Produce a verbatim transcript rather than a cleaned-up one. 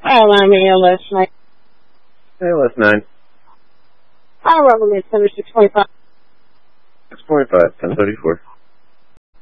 I'm A L S nine. A L S nine. I rubber mid center six point five. six point five, ten thirty-four.